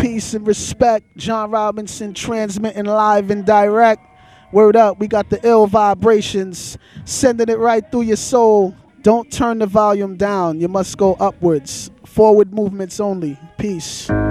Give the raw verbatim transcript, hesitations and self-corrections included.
peace, and respect. John Robinson transmitting live and direct. Word up, we got the ill vibrations, sending it right through your soul. Don't turn the volume down, you must go upwards. Forward movements only. Peace.